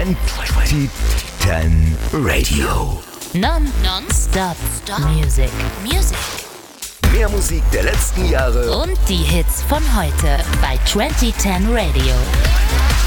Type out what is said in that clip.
2010 Radio. Non-Stop Music. Mehr Musik der letzten Jahre Und die Hits von heute bei 2010 Radio.